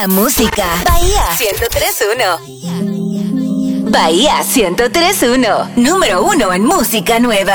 la música. Bahía 103.1. Bahía 103.1. Número 1 en música nueva.